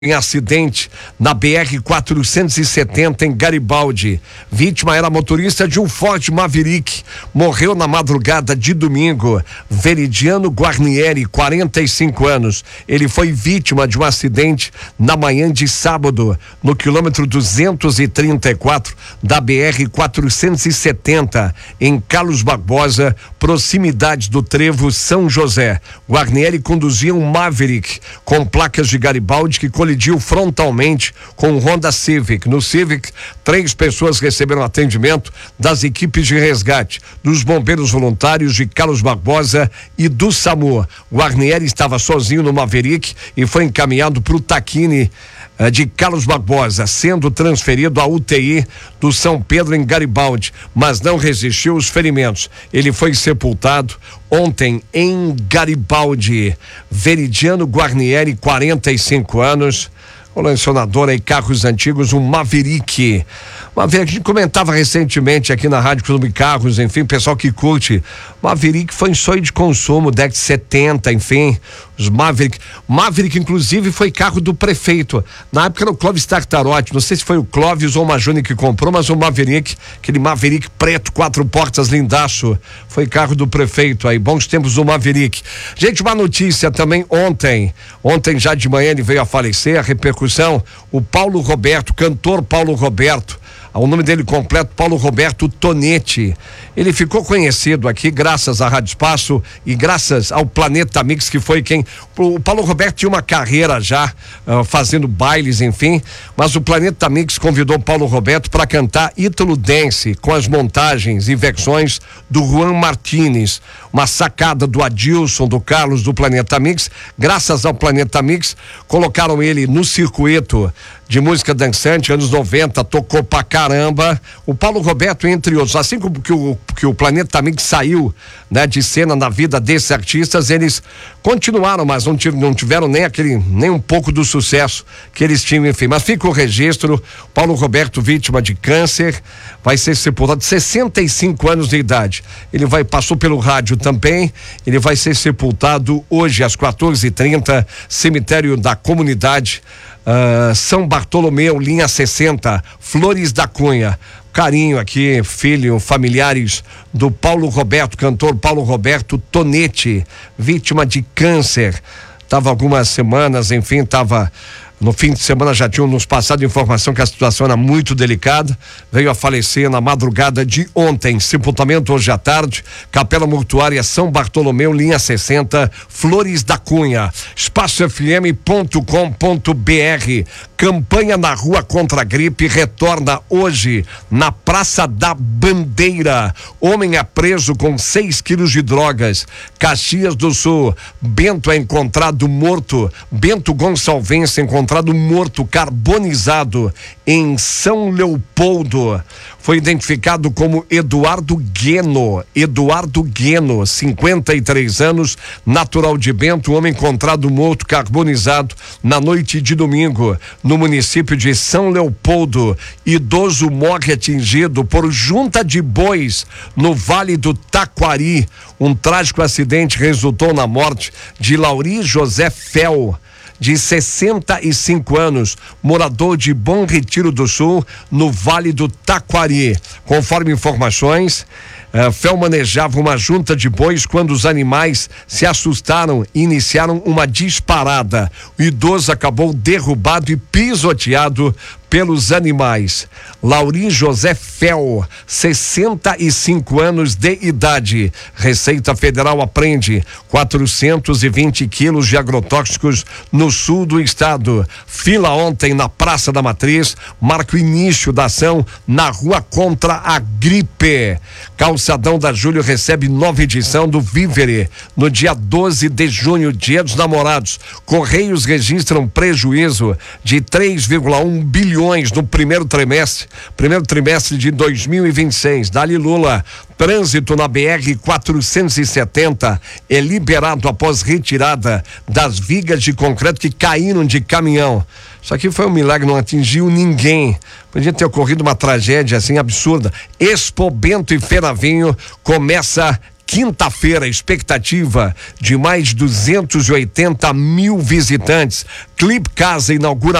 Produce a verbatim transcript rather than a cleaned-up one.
Em acidente na B R quatrocentos e setenta em Garibaldi. Vítima era motorista de um Ford Maverick. Morreu na madrugada de domingo. Veridiano Guarnieri, quarenta e cinco anos. Ele foi vítima de um acidente na manhã de sábado, no quilômetro duzentos e trinta e quatro da B R quatrocentos e setenta, em Carlos Barbosa, proximidade do Trevo São José. Guarnieri conduzia um Maverick com placas de Garibaldi que colidiu frontalmente com o Honda Civic. No Civic, três pessoas receberam atendimento das equipes de resgate, dos bombeiros voluntários de Carlos Barbosa e do SAMU. Guarnieri estava sozinho no Maverick e foi encaminhado para o Taquini de Carlos Barbosa, sendo transferido à U T I do São Pedro em Garibaldi, mas não resistiu aos ferimentos. Ele foi sepultado ontem em Garibaldi. Veridiano Guarnieri, quarenta e cinco anos, colecionador aí, carros antigos, um Maverick. Maverick, a gente comentava recentemente aqui na Rádio Clube Carros, enfim, pessoal que curte. Maverick foi em sonho de consumo, década de setenta, enfim, os Maverick. Maverick, inclusive, foi carro do prefeito. Na época era o Clóvis Tartarotti, não sei se foi o Clóvis ou o Majuni que comprou, mas o Maverick, aquele Maverick preto, quatro portas, lindaço, foi carro do prefeito aí, bons tempos do Maverick. Gente, uma notícia também ontem, ontem já de manhã ele veio a falecer, a repercussão, o Paulo Roberto, cantor Paulo Roberto, o nome dele completo, Paulo Roberto Tonetti. Ele ficou conhecido aqui graças à Rádio Espaço e graças ao Planeta Mix, que foi quem... O Paulo Roberto tinha uma carreira já uh, fazendo bailes, enfim, mas o Planeta Mix convidou Paulo Roberto para cantar Ítalo Dance com as montagens e versões do Juan Martínez. Uma sacada do Adilson, do Carlos, do Planeta Mix. Graças ao Planeta Mix, colocaram ele no circuito de música dançante, anos noventa, tocou pra caramba. O Paulo Roberto, entre outros, assim como que o, que o Planeta Mix saiu, né, de cena na vida desses artistas, eles continuaram, mas não, tiv- não tiveram nem aquele, nem um pouco do sucesso que eles tinham, enfim. Mas fica o registro, Paulo Roberto, vítima de câncer, vai ser sepultado, sessenta e cinco anos de idade. Ele vai, passou pelo rádio também, ele vai ser sepultado hoje às quatorze e trinta, cemitério da comunidade, Uh, São Bartolomeu, linha sessenta, Flores da Cunha. Carinho aqui, filho, familiares do Paulo Roberto, cantor Paulo Roberto Tonetti, vítima de câncer. Tava algumas semanas, enfim, tava no fim de semana, já tinham nos passado informação que a situação era muito delicada, veio a falecer na madrugada de ontem. Sepultamento hoje à tarde, Capela Mortuária São Bartolomeu, linha sessenta, Flores da Cunha. espaço f m ponto com ponto b r. Campanha na rua contra a gripe retorna hoje na Praça da Bandeira. Homem é preso com seis quilos de drogas. Caxias do Sul, Bento é encontrado morto. Bento Gonçalves é encontrado morto, carbonizado em São Leopoldo. Foi identificado como Eduardo Gueno. Eduardo Gueno, cinquenta e três anos, natural de Bento. Homem encontrado morto, carbonizado na noite de domingo, no município de São Leopoldo. Idoso morre atingido por junta de bois no Vale do Taquari. Um trágico acidente resultou na morte de Lauri José Fel, de sessenta e cinco anos, morador de Bom Retiro do Sul, no Vale do Taquari. Conforme informações, uh, Fel manejava uma junta de bois quando os animais se assustaram e iniciaram uma disparada. O idoso acabou derrubado e pisoteado pelos animais. Lauri José Fel, sessenta e cinco anos de idade. Receita Federal apreende quatrocentos e vinte quilos de agrotóxicos no sul do estado. Fila ontem na Praça da Matriz marca o início da ação na rua contra a gripe. Calçadão da Júlio recebe nova edição do Vivere no dia doze de junho, Dia dos Namorados. Correios registram prejuízo de três vírgula um bilhões no primeiro trimestre, primeiro trimestre de dois mil e vinte e seis. Dali Lula, trânsito na B R quatrocentos e setenta é liberado após retirada das vigas de concreto que caíram de caminhão. Isso aqui foi um milagre, não atingiu ninguém. Podia ter ocorrido uma tragédia assim absurda. Expo Bento e Feravinho começa quinta-feira, expectativa de mais duzentos e oitenta mil visitantes. Clipe Casa inaugura